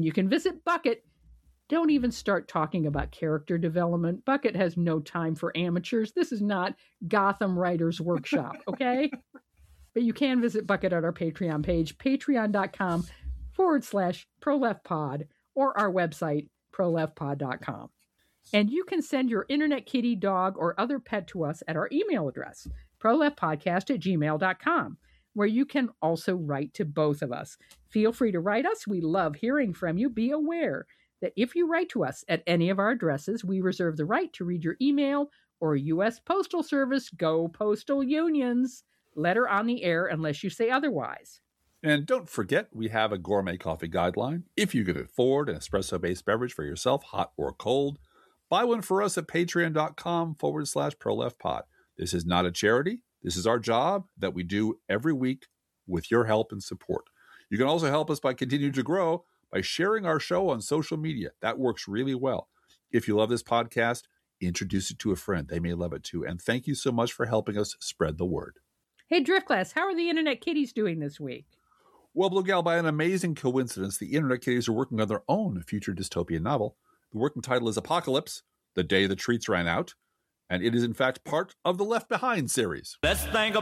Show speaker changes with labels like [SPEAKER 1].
[SPEAKER 1] And you can visit Bucket. Don't even start talking about character development. Bucket has no time for amateurs. This is not Gotham Writers Workshop, okay? But you can visit Bucket at our Patreon page, patreon.com/ProLeftPod, or our website, proleftpod.com. And you can send your internet kitty, dog, or other pet to us at our email address, proleftpodcast@gmail.com, where you can also write to both of us. Feel free to write us. We love hearing from you. Be aware that if you write to us at any of our addresses, we reserve the right to read your email or U.S. Postal Service, go Postal Unions, letter on the air unless you say otherwise.
[SPEAKER 2] And don't forget, we have a gourmet coffee guideline. If you can afford an espresso-based beverage for yourself, hot or cold, buy one for us at patreon.com/ProLeftPod. This is not a charity. This is our job that we do every week with your help and support. You can also help us by continuing to grow by sharing our show on social media. That works really well. If you love this podcast, introduce it to a friend. They may love it too. And thank you so much for helping us spread the word.
[SPEAKER 1] Hey, Driftglass, how are the Internet Kitties doing this week?
[SPEAKER 2] Well, Blue Gal, by an amazing coincidence, the Internet Kitties are working on their own future dystopian novel. The working title is Apocalypse, The Day the Treats Ran Out, and it is in fact part of the Left Behind series.
[SPEAKER 3] Best thing